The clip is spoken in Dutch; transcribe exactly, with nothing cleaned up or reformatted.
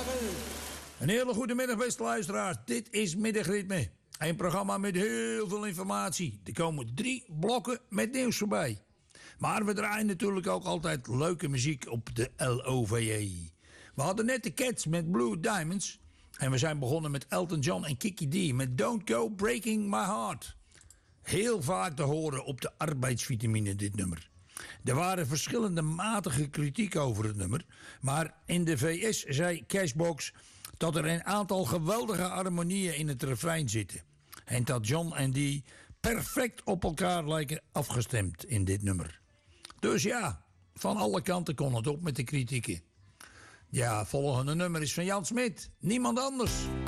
Een hele goede middag, beste luisteraars. Dit is Middagritme. Een programma met heel veel informatie. Er komen drie blokken met nieuws voorbij. Maar we draaien natuurlijk ook altijd leuke muziek op de L O V E. We hadden net de Cats met Blue Diamonds. En we zijn begonnen met Elton John en Kiki D met Don't Go Breaking My Heart. Heel vaak te horen op de arbeidsvitamine dit nummer. Er waren verschillende matige kritiek over het nummer. Maar in de V S zei Cashbox dat er een aantal geweldige harmonieën in het refrein zitten. En dat John en die perfect op elkaar lijken afgestemd in dit nummer. Dus ja, van alle kanten kon het op met de kritieken. Ja, volgende nummer is van Jan Smit. Niemand anders.